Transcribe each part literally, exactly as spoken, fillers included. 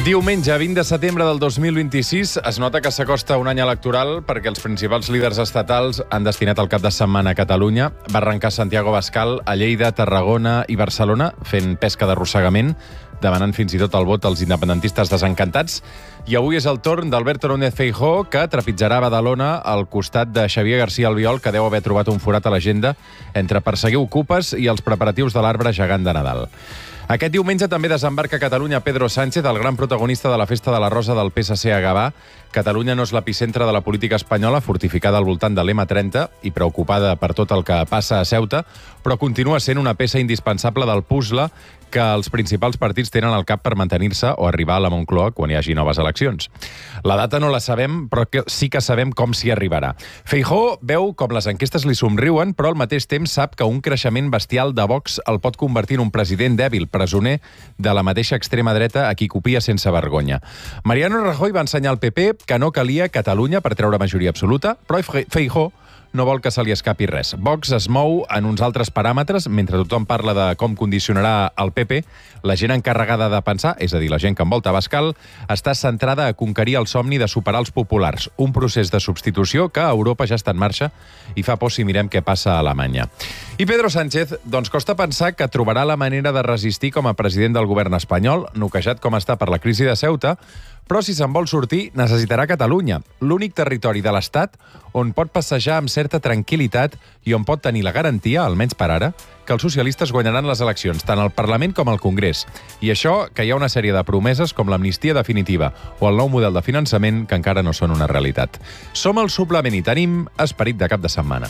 Diumenge, vint de setembre del dos mil vint-i-sis, es nota que s'acosta un any electoral perquè els principals líders estatals han destinat el cap de setmana a Catalunya. Va arrencar Santiago Abascal a Lleida, Tarragona i Barcelona fent pesca d'arrossegament, demanant fins i tot el vot als independentistes desencantats. I avui és el torn d'Alberto Núñez Feijóo, que trepitjarà Badalona al costat de Xavier García Albiol, que deu haver trobat un forat a l'agenda entre perseguir ocupes i els preparatius de l'arbre gegant de Nadal. Aquest diumenge també desembarca a Catalunya Pedro Sánchez, el gran protagonista de la Festa de la Rosa del P S C a Gavà. Catalunya no és l'epicentre de la política espanyola, fortificada al voltant de l'M trenta i preocupada per tot el que passa a Ceuta, però continua sent una peça indispensable del puzzle que els principals partits tenen al cap per mantenir-se o arribar a la Moncloa quan hi hagi noves eleccions. La data no la sabem, però que sí que sabem com s'hi arribarà. Feijóo veu com les enquestes li somriuen, però al mateix temps sap que un creixement bestial de Vox el pot convertir en un president dèbil, presoner de la mateixa extrema dreta a qui copia sense vergonya. Mariano Rajoy va ensenyar al P P que no calia Catalunya per treure majoria absoluta, però Feijóo no vol que se li escapi res. Vox es mou en uns altres paràmetres. Mentre tothom parla de com condicionarà el P P, la gent encarregada de pensar, és a dir, la gent que envolta Abascal, està centrada a conquerir el somni de superar els populars, un procés de substitució que a Europa ja està en marxa i fa por si mirem què passa a Alemanya. I Pedro Sánchez, doncs costa pensar que trobarà la manera de resistir com a president del govern espanyol, noquejat com està per la crisi de Ceuta, però si se'n vol sortir, necessitarà Catalunya, l'únic territori de l'Estat on pot passejar amb certa tranquil·litat i on pot tenir la garantia, almenys per ara, que els socialistes guanyaran les eleccions, tant al Parlament com al Congrés. I això que hi ha una sèrie de promeses com l'amnistia definitiva o el nou model de finançament que encara no són una realitat. Som al Suplement i tenim esperit de cap de setmana.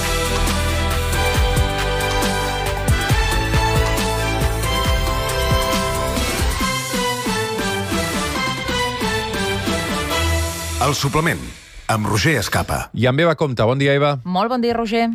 El Suplement, amb Roger Escapa. I amb Eva Compte. Bon dia, Eva. Molt bon dia, Roger.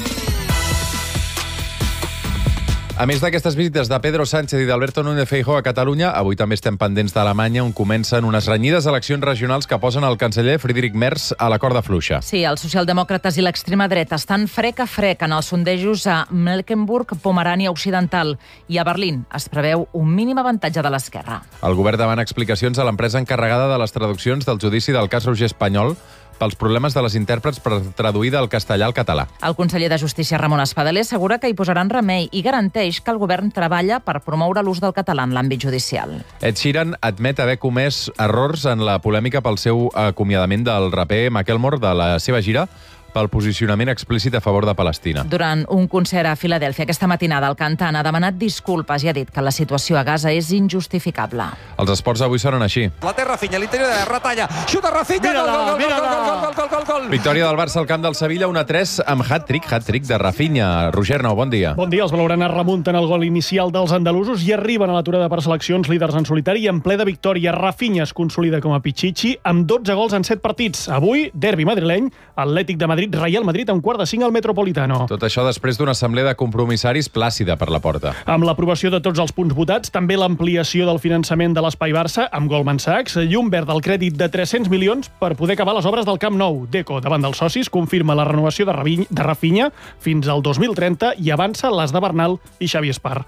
A més d'aquestes visites de Pedro Sánchez i d'Alberto Núñez Feijóo a Catalunya, avui també estem pendents d'Alemanya, on comencen unes renyides eleccions regionals que posen el canceller Friedrich Merz a la corda fluixa. Sí, els socialdemòcrates i l'extrema dreta estan frec a frec en els sondejos a Mecklenburg, Pomerània Occidental, i a Berlín es preveu un mínim avantatge de l'esquerra. El govern demana explicacions a l'empresa encarregada de les traduccions del judici del cas Roger Espanyol pels problemes de les intèrprets per traduir del castellà al català. El conseller de Justícia, Ramon Espadaler, assegura que hi posaran remei i garanteix que el govern treballa per promoure l'ús del català en l'àmbit judicial. Ed Sheeran admet haver comès errors en la polèmica pel seu acomiadament del raper Macklemore de la seva gira pel posicionament explícit a favor de Palestina. Durant un concert a Filadèlfia aquesta matinada, el cantant ha demanat disculpes i ha dit que la situació a Gaza és injustificable. Els esports avui seran així. La té Rafinha, l'interior de Ratalla, xuta Rafinha, gol, gol, gol, gol, gol, gol, gol, gol. Victòria del Barça al camp del Sevilla, un a tres amb hat-trick, hat-trick de Rafinha. Roger Arnau, bon dia. Bon dia, els blaugranes remunten el gol inicial dels andalusos i arriben a l'aturada per seleccions líders en solitari i en ple de victòria. Rafinha es consolida com a Pichichi amb dotze gols en set partits. Avui, derbi madrileny, Atlètic de Madrid, Real Madrid a un quart de cinc al Metropolitano. Tot això després d'una assemblea de compromissaris plàcida per la porta. Amb l'aprovació de tots els punts votats, també l'ampliació del finançament de l'Espai Barça amb Goldman Sachs, llum verd del crèdit de tres-cents milions per poder acabar les obres del Camp Nou. Deco, davant dels socis, confirma la renovació de, Ravi, de Rafinha fins al dos mil trenta i avança les de Bernal i Xavi Espar.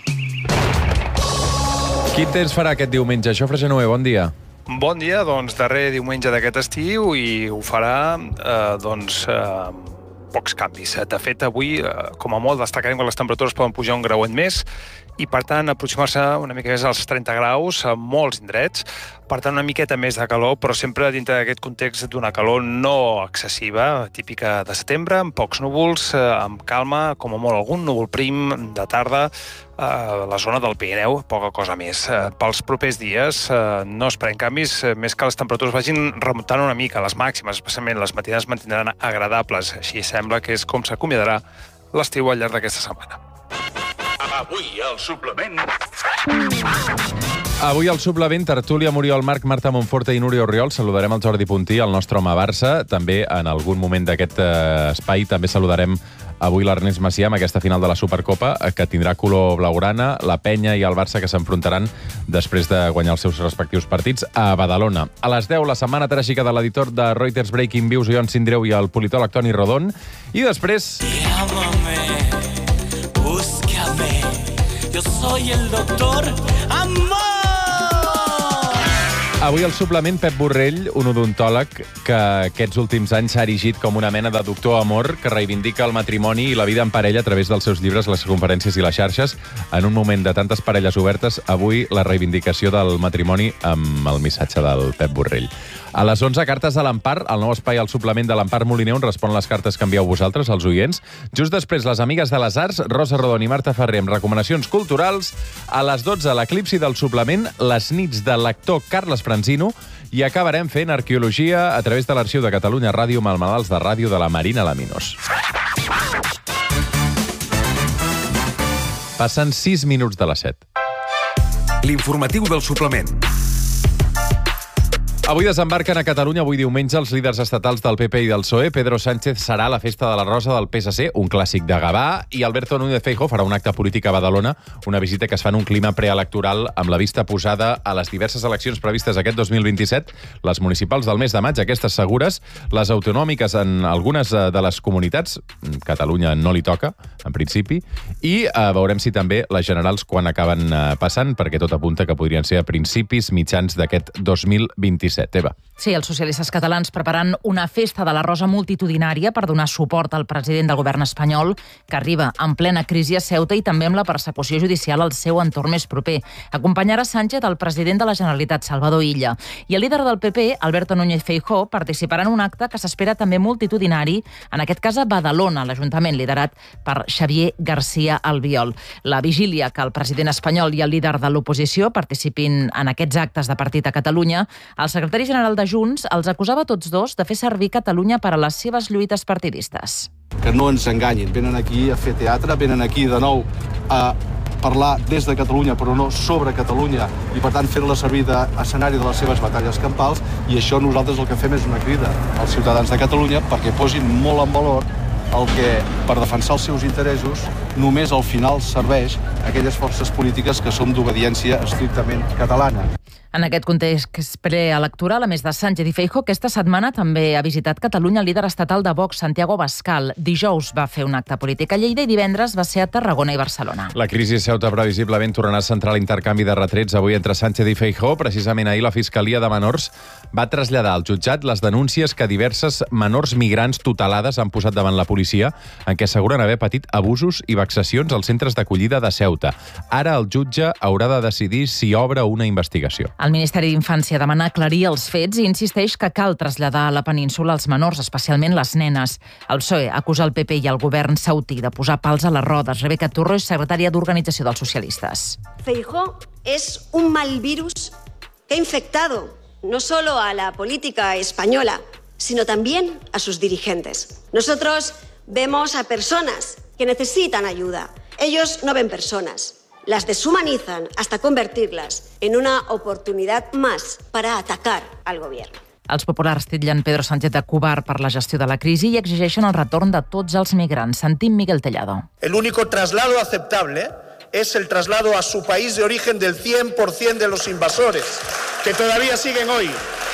Quin temps farà aquest diumenge? Jofre Genover, bon dia. Bon dia, doncs, darrer diumenge d'aquest estiu i ho farà, eh, doncs, eh, pocs canvis. De fet, avui, eh, com a molt, destacarem que les temperatures poden pujar un grauet més i, per tant, aproximar-se una mica més als trenta graus a molts indrets. Per tant, una miqueta més de calor, però sempre dintre d'aquest context d'una calor no excessiva, típica de setembre, amb pocs núvols, eh, amb calma, com a molt algun núvol prim de tarda, a la zona del Pirineu, poca cosa més. Pels propers dies no esperem canvis, més que les temperatures vagin remuntant una mica. Les màximes, especialment les matinades, es mantindran agradables. Així sembla que és com s'acomiadarà l'estiu al llarg d'aquesta setmana. Avui al Suplement. Avui al Suplement, tertúlia Muriel Marc, Marta Monforte i Núria Orriol. Saludarem el Jordi Puntí, el nostre home Barça. També en algun moment d'aquest eh, espai també saludarem avui l'Ernest Macià amb aquesta final de la Supercopa, que tindrà color blaugrana, la Penya i el Barça que s'enfrontaran després de guanyar els seus respectius partits a Badalona. A les deu, la setmana tràgica de l'editor de Reuters Breaking Views, Ion Sindreu, i el politòleg Toni Rodon. I després... Llámame, búscame, yo soy el doctor Amor. Avui al suplement Pep Borrell, un odontòleg que aquests últims anys s'ha erigit com una mena de doctor amor que reivindica el matrimoni i la vida en parella a través dels seus llibres, les conferències i les xarxes. En un moment de tantes parelles obertes, avui la reivindicació del matrimoni amb el missatge del Pep Borrell. A les onze, cartes de l'Empar, el nou espai al suplement de l'Empar Moliner, on respon les cartes que envieu vosaltres, els oients. Just després, les amigues de les arts, Rosa Rodon i Marta Ferrer, amb recomanacions culturals. A les dotze, l'eclipsi del suplement, les nits del lector Carles Franzino, i acabarem fent arqueologia a través de l'Arxiu de Catalunya Ràdio amb el malalts de ràdio de la Marina Laminos. Passen sis minuts de les set. L'informatiu del suplement. Avui desembarquen a Catalunya, avui diumenge, els líders estatals del P P i del P S O E. Pedro Sánchez serà a la Festa de la Rosa del P S C, un clàssic de Gavà, i Alberto Núñez Feijóo farà un acte polític a Badalona, una visita que es fa en un clima preelectoral amb la vista posada a les diverses eleccions previstes aquest dos mil vint-i-set, les municipals del mes de maig, aquestes segures, les autonòmiques en algunes de les comunitats, Catalunya no li toca, en principi, i eh, veurem si també les generals quan acaben eh, passant, perquè tot apunta que podrien ser a principis mitjans d'aquest dos mil vint-i-set. Eva. Sí, els socialistes catalans preparant una festa de la Rosa multitudinària per donar suport al president del govern espanyol, que arriba en plena crisi a Ceuta i també amb la persecució judicial al seu entorn més proper. Acompanyarà Sánchez el president de la Generalitat, Salvador Illa. I el líder del P P, Alberto Núñez Feijóo, participarà en un acte que s'espera també multitudinari, en aquest cas a Badalona, l'Ajuntament liderat per Xavier García Albiol. La vigília que el president espanyol i el líder de l'oposició participin en aquests actes de partit a Catalunya, el secretari general de Junts els acusava tots dos de fer servir Catalunya per a les seves lluites partidistes. Que no ens enganyin, venen aquí a fer teatre, venen aquí de nou a parlar des de Catalunya, però no sobre Catalunya, i per tant fer-la servir d'escenari de les seves batalles campals, i això nosaltres el que fem és una crida als ciutadans de Catalunya perquè posin molt en valor el que, per defensar els seus interessos, només al final serveix a aquelles forces polítiques que som d'obediència estrictament catalana. En aquest context preelectoral, a més de Sánchez i Feijóo, aquesta setmana també ha visitat Catalunya el líder estatal de Vox, Santiago Abascal. Dijous va fer un acte polític a Lleida i divendres va ser a Tarragona i Barcelona. La crisi a Ceuta previsiblement tornarà a centrar l'intercanvi de retrets avui entre Sánchez i Feijóo. Precisament ahir la Fiscalia de Menors va traslladar al jutjat les denúncies que diverses menors migrants tutelades han posat davant la policia, en què asseguren haver patit abusos i vexacions als centres d'acollida de Ceuta. Ara el jutge haurà de decidir si obre una investigació. El Ministeri d'Infància demana aclarir els fets i insisteix que cal traslladar a la península els menors, especialment les nenes. El P S O E acusa el P P i el govern saudí de posar pals a les rodes. Rebeca Turro és secretària d'Organització dels Socialistes. Feijóo es un mal virus que ha infectado no solo a la política española, sino también a sus dirigentes. Nosotros vemos a personas que necesitan ayuda. Ellos no ven personas. Las deshumanizan hasta convertirlas en una oportunidad más para atacar al gobierno. Els populars titllen Pedro Sánchez de covard per la gestió de la crisi i exigeixen el retorn de tots els migrants. Sentim Miguel Tellado. El único traslado aceptable es el traslado a su país de origen del cien por ciento de los invasores, que todavía siguen hoy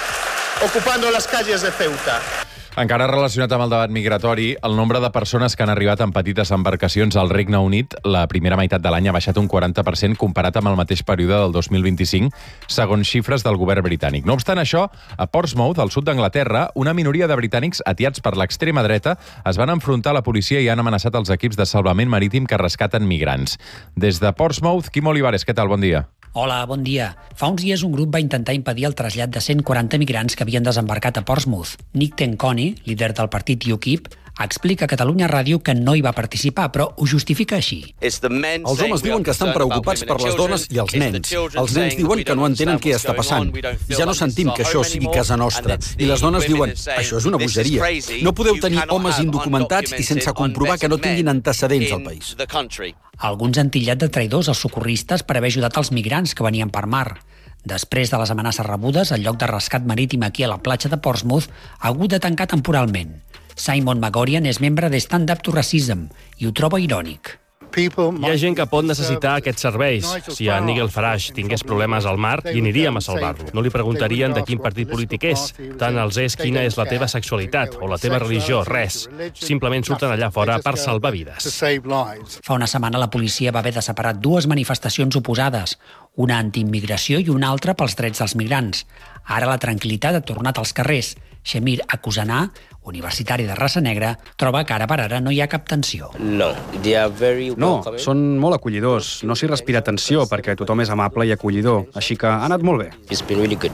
ocupando las calles de Ceuta. Encara relacionat amb el debat migratori, el nombre de persones que han arribat en petites embarcacions al Regne Unit la primera meitat de l'any ha baixat un quaranta per cent comparat amb el mateix període del dos mil vint-i-cinc, segons xifres del govern britànic. No obstant això, a Portsmouth, al sud d'Anglaterra, una minoria de britànics atiats per l'extrema dreta es van enfrontar a la policia i han amenaçat els equips de salvament marítim que rescaten migrants. Des de Portsmouth, Quim Olivares, què tal? Bon dia. Hola, bon dia. Fa uns dies un grup va intentar impedir el trasllat de cent quaranta migrants que havien desembarcat a Portsmouth. Nick Tenconi, líder del partit U KIP, explica a Catalunya Ràdio que no hi va participar, però ho justifica així. Els homes diuen que estan preocupats per les dones i els nens. Els nens diuen que no entenen què està passant. Ja no sentim que això sigui casa nostra. I les dones diuen, això és una bogeria. No podeu tenir homes indocumentats i sense comprovar que no tinguin antecedents al país. Alguns han titllat de traïdors els socorristes per haver ajudat els migrants que venien per mar. Després de les amenaces rebudes, el lloc de rescat marítim aquí a la platja de Portsmouth ha hagut de tancar temporalment. Simon Magorian és membre de Stand Up to Racism i ho troba irònic. Hi ha gent que pot necessitar aquests serveis. Si en Nigel Farage tingués problemes al mar, hi aniríem a salvar-lo. No li preguntarien de quin partit polític és, tant els és quina és la teva sexualitat o la teva religió, res. Simplement surten allà fora per salvar vides. Fa una setmana la policia va haver de separar dues manifestacions oposades, una antiimmigració i una altra pels drets dels migrants. Ara la tranquil·litat ha tornat als carrers. Xemir Akusanà, universitari de raça negra, troba que ara per ara no hi ha cap tensió. No, no, són molt acollidors. No s'hi respira tensió perquè tothom és amable i acollidor, així que ha anat molt bé.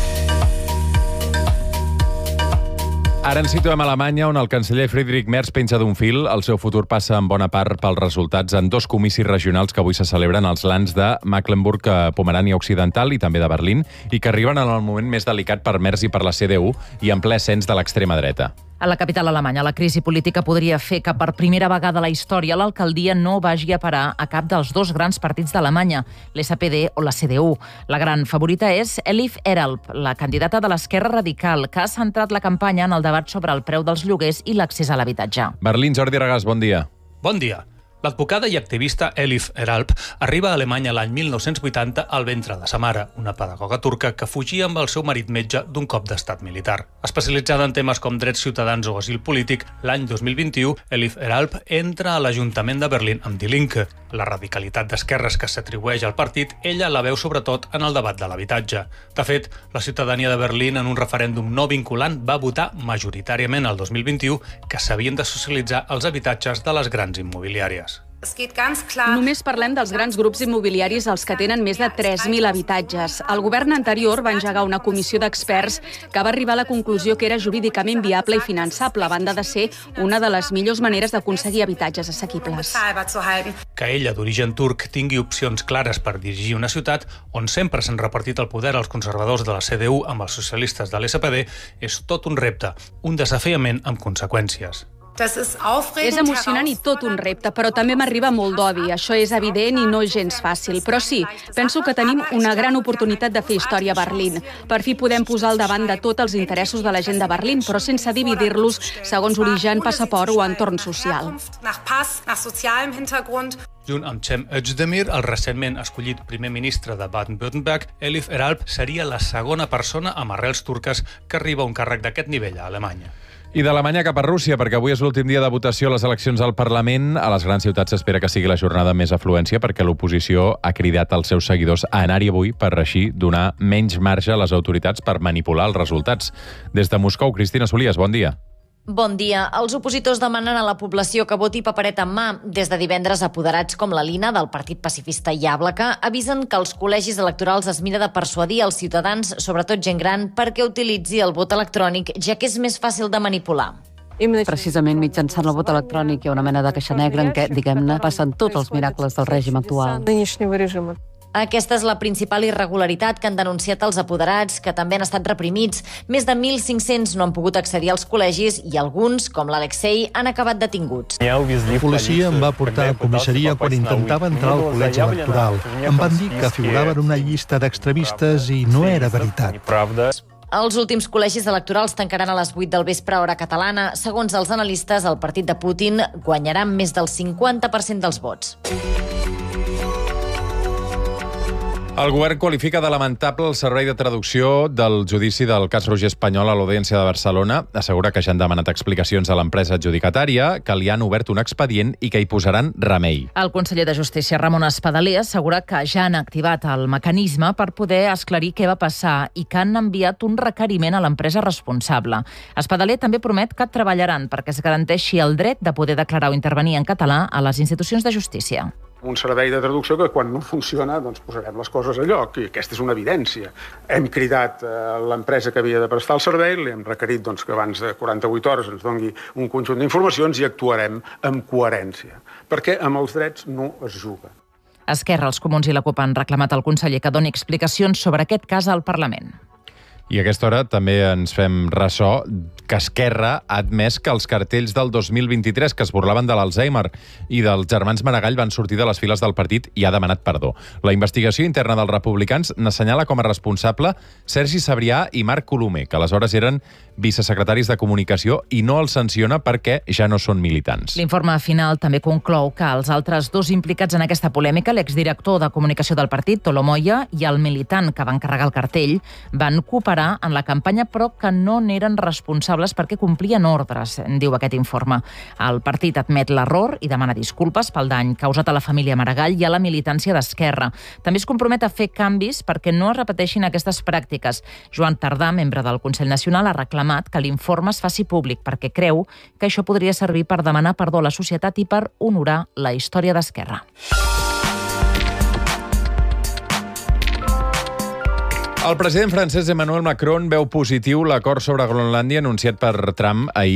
Ara ens situem a Alemanya, on el canceller Friedrich Merz penja d'un fil. El seu futur passa en bona part pels resultats en dos comicis regionals que avui se celebren als lands de Mecklenburg, Pomerània Occidental i també de Berlín, i que arriben en el moment més delicat per Merz i per la C D U i en ple ascens de l'extrema dreta. A la capital alemanya, la crisi política podria fer que per primera vegada a la història l'alcaldia no vagi a parar a cap dels dos grans partits d'Alemanya, l'S P D o la C D U. La gran favorita és Elif Eralp, la candidata de l'esquerra radical, que ha centrat la campanya en el debat sobre el preu dels lloguers i l'accés a l'habitatge. Berlín, Jordi Regàs, bon dia. Bon dia. L'advocada i activista Elif Eralp arriba a Alemanya l'any mil nou-cents vuitanta al ventre de sa mare, una pedagoga turca que fugia amb el seu marit metge d'un cop d'estat militar. Especialitzada en temes com drets ciutadans o asil polític, l'any dos mil vint-i-u, Elif Eralp entra a l'Ajuntament de Berlín amb Die Linke. La radicalitat d'esquerres que s'atribueix al partit, ella la veu sobretot en el debat de l'habitatge. De fet, la ciutadania de Berlín en un referèndum no vinculant va votar majoritàriament el dos mil vint-i-u que s'havien de socialitzar els habitatges de les grans immobiliàries. Només parlem dels grans grups immobiliaris els que tenen més de tres mil habitatges. El govern anterior va engegar una comissió d'experts que va arribar a la conclusió que era jurídicament viable i finançable, a banda de ser una de les millors maneres d'aconseguir habitatges assequibles. Que ella, d'origen turc, tingui opcions clares per dirigir una ciutat on sempre s'han repartit el poder als conservadors de la C D U amb els socialistes de l'S P D és tot un repte, un desafiament amb conseqüències. És emocionant i tot un repte, però també m'arriba molt d'odi. Això és evident i no és gens fàcil. Però sí, penso que tenim una gran oportunitat de fer història a Berlín. Per fi podem posar al davant de tot els interessos de la gent de Berlín, però sense dividir-los segons origen, passaport o entorn social. Junt amb Cem Özdemir, el recentment escollit primer ministre de Baden-Württemberg, Elif Eralp seria la segona persona amb arrels turques que arriba a un càrrec d'aquest nivell a Alemanya. I d'Alemanya cap a Rússia, perquè avui és l'últim dia de votació a les eleccions al Parlament. A les grans ciutats s'espera que sigui la jornada amb més afluència perquè l'oposició ha cridat als seus seguidors a anar-hi avui per així donar menys marge a les autoritats per manipular els resultats. Des de Moscou, Cristina Solies, bon dia. Bon dia. Els opositors demanen a la població que voti paperet en mà. Des de divendres, apoderats com la Lina, del Partit Pacifista Jàblaca, avisen que els col·legis electorals es mira de persuadir els ciutadans, sobretot gent gran, perquè utilitzi el vot electrònic, ja que és més fàcil de manipular. Precisament mitjançant el vot electrònic hi ha una mena de caixa negra en què, diguem-ne, passen tots els miracles del règim actual. Aquesta és la principal irregularitat que han denunciat els apoderats, que també han estat reprimits. Més de mil cinc-cents no han pogut accedir als col·legis i alguns, com l'Alexei, han acabat detinguts. La policia em va portar a comissaria quan intentava entrar al col·legi electoral. Em van dir que figurava en una llista d'extremistes i no era veritat. Els últims col·legis electorals tancaran a les vuit del vespre hora catalana. Segons els analistes, el partit de Putin guanyarà amb més del cinquanta per cent dels vots. El govern qualifica de lamentable el servei de traducció del judici del cas Roger Espanyol a l'Audiència de Barcelona. Assegura que ja han demanat explicacions a l'empresa adjudicatària, que li han obert un expedient i que hi posaran remei. El conseller de Justícia, Ramon Espadaler, assegura que ja han activat el mecanisme per poder esclarir què va passar i que han enviat un requeriment a l'empresa responsable. Espadaler també promet que treballaran perquè es garanteixi el dret de poder declarar o intervenir en català a les institucions de justícia. Un servei de traducció que quan no funciona doncs posarem les coses a lloc, i aquesta és una evidència. Hem cridat a l'empresa que havia de prestar el servei, li hem requerit doncs, que abans de quaranta-vuit hores ens doni un conjunt d'informacions i actuarem amb coherència, perquè amb els drets no es juga. Esquerra, els Comuns i la CUP han reclamat al conseller que doni explicacions sobre aquest cas al Parlament. I a aquesta hora també ens fem ressò que Esquerra ha admès que els cartells del dos mil vint-i-tres que es burlaven de l'Alzheimer i dels germans Maragall van sortir de les files del partit i ha demanat perdó. La investigació interna dels republicans n'assenyala com a responsable Sergi Sabrià i Marc Colomer, que aleshores eren vicesecretaris de Comunicació, i no els sanciona perquè ja no són militants. L'informe final també conclou que els altres dos implicats en aquesta polèmica, l'exdirector de Comunicació del partit, Tolo Moya, i el militant que va encarregar el cartell, van cooperar en la campanya, però que no n'eren responsables perquè complien ordres, diu aquest informe. El partit admet l'error i demana disculpes pel dany causat a la família Maragall i a la militància d'Esquerra. També es compromet a fer canvis perquè no es repeteixin aquestes pràctiques. Joan Tardà, membre del Consell Nacional, ha reclamat que l'informe es faci públic perquè creu que això podria servir per demanar perdó a la societat i per honorar la història d'Esquerra. El president francès Emmanuel Macron veu positiu l'acord sobre Groenlàndia anunciat per Trump ahir.